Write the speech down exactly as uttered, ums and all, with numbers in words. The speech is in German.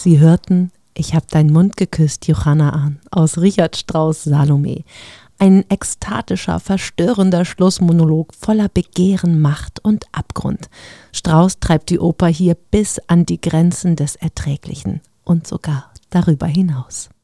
Sie hörten »Ich hab deinen Mund geküsst«, Johanna an, aus Richard Strauss' Salome. Ein ekstatischer, verstörender Schlussmonolog voller Begehren, Macht und Abgrund. Strauss treibt die Oper hier bis an die Grenzen des Erträglichen und sogar darüber hinaus.